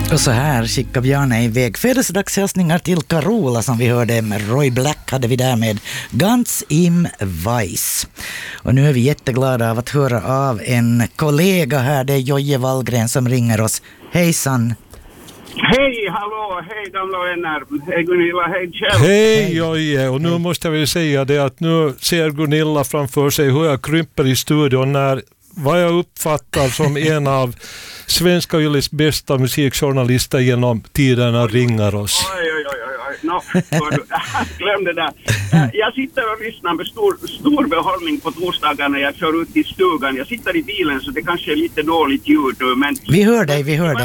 Och så här skickar Bjarne iväg födelsedagshälsningar till Carola som vi hörde med Roy Black hade vi där med Ganz im Weiß. Och nu är vi jätteglada av att höra av en kollega här, det är Joje Wallgren som ringer oss. Hejsan! Hej, hallå, hej gamla vänner, hej Gunilla, hej Kjell. Hej Joje, och nu måste jag väl säga det att nu ser Gunilla framför sig hur jag krymper i studion när vad jag uppfattar som en av svenska Yles bästa musikjournalister genom tiderna ringer oss. Oj. No, glöm det där. Jag sitter och lyssnar med stor behållning på torsdagar när jag kör ut i stugan. Jag sitter i bilen så det kanske är lite dåligt ljud. Men vi hör dig.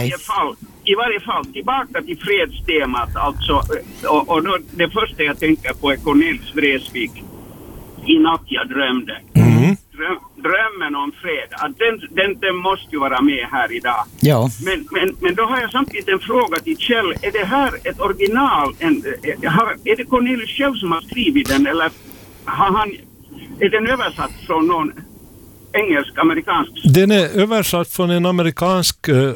I varje fall, tillbaka till fredstemat alltså. Och då, det första jag tänker på är Cornelis Vreeswijk. I natt jag drömde. Drömmen om fred. Att den måste ju vara med här idag. Ja. Men då har jag samtidigt en fråga till Kjell. Är det här ett original? Är det Cornelis själv som har skrivit den? Eller är den översatt från någon engelsk-amerikansk? Den är översatt från en amerikansk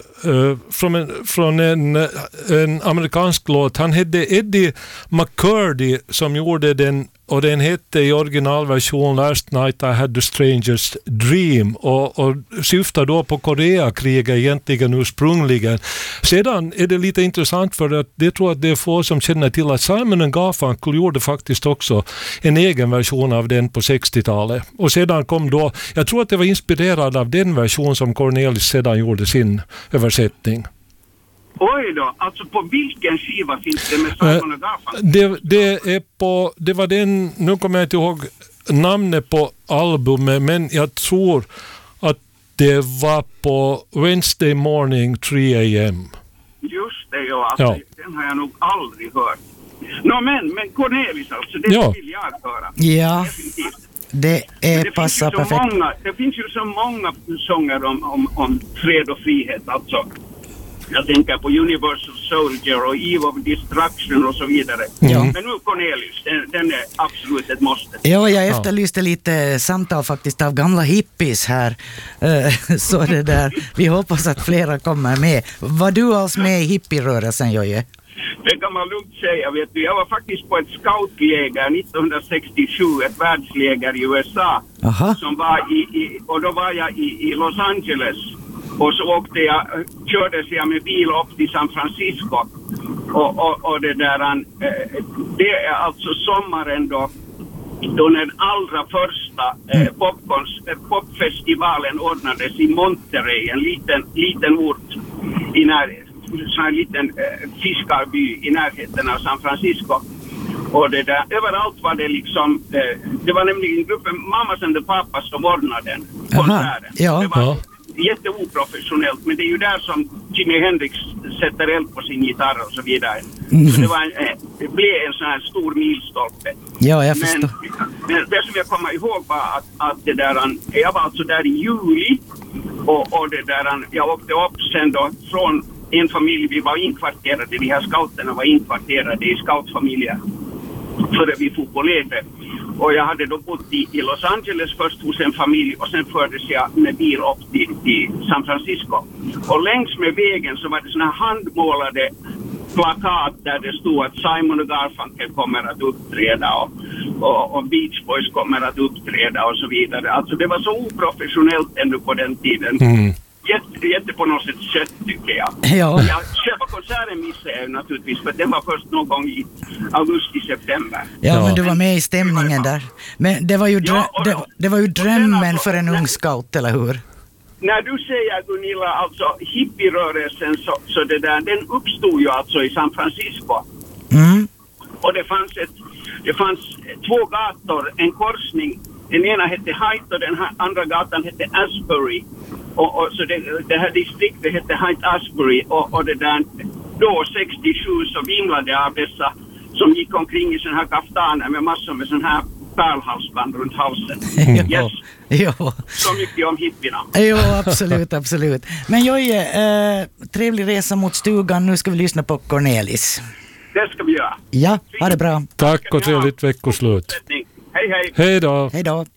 från en amerikansk låt. Han hette Eddie McCurdy som gjorde den. Och den hette i originalversion Last Night I Had the Strangest Dream och syftar då på Koreakriget egentligen ursprungligen. Sedan är det lite intressant för att det tror att det är få som känner till att Simon & Garfunkel gjorde faktiskt också en egen version av den på 60-talet. Och sedan kom då, jag tror att det var inspirerad av den version som Cornelis sedan gjorde sin översättning. Oj då, alltså på vilken skiva finns det med Simon & Garfunkel? Det var den, nu kommer jag inte ihåg namnet på albumet, men jag tror att det var på Wednesday Morning 3 a.m. Just det, alltså, den har jag nog aldrig hört. Men Cornelis alltså, det vill jag höra. Ja, definitivt. Det passar perfekt. Det finns ju så många sånger om fred och frihet alltså. Jag tänker på Universal Soldier och Eve of Destruction och så vidare. Ja. Men nu Cornelis, den är absolut ett måste. Ja, jag efterlyste lite samtal faktiskt av gamla hippies här. Så det där, vi hoppas att flera kommer med. Var du alls med i hippierörelsen, Joje? Det kan man lugnt säga, vet du. Jag var faktiskt på ett scoutläger 1967, ett världsläger i USA. Aha. Som var och då var jag i Los Angeles. Och så kördes jag med bil upp till San Francisco. Och det där, det är alltså sommaren då den allra första popfestivalen ordnades i Monterey, en liten ort i en liten fiskarby i närheten av San Francisco. Och det där, överallt var det liksom, det var nämligen gruppen Mamas and the Papas som ordnade den konserten. Ja. Det var jätteoprofessionellt, men det är ju där som Jimi Hendrix sätter eld på sin gitarr och så vidare. Så det blev en sån här stor milstolpe. Ja, jag förstår. Men det som jag kommer ihåg var att det där, jag var alltså där i juli och det där, jag åkte upp sen då från en familj, vi var inkvarterade, de här scouterna var inkvarterade i scoutfamiljer före vi får på leder. Och jag hade då bott i Los Angeles först hos en familj och sen fördes jag med bil upp till San Francisco. Och längs med vägen så var det såna handmålade plakat där det stod att Simon & Garfunkel kommer att uppträda och Beach Boys kommer att uppträda och så vidare. Alltså det var så oprofessionellt ännu på den tiden. Jätte på något sätt kött tycker jag. Ja. Själva konserten missade jag naturligtvis för den var först någon gång i augusti-september. Ja, men du var med i stämningen där. Men det var ju, det var ju drömmen för en ung scout, eller hur? När du säger Gunilla, alltså hippierörelsen så det där, den uppstod ju alltså i San Francisco. Och det fanns två gator, en korsning. Den ena hette Haight och den andra gatan hette Asbury. Och så det här distriktet hette Haight-Asbury och det där, då 67 så vimlade av dessa som gick omkring i sån här kaftaner med massor med sån här pärlhalsband runt halsen. Yes. Ja. Så mycket om hippierna. Ja, absolut. Men Joje, trevlig resa mot stugan. Nu ska vi lyssna på Cornelis. Det ska vi göra. Ja, ha det bra. Tack och trevligt veckoslut. Hej. Hej då. Hej då.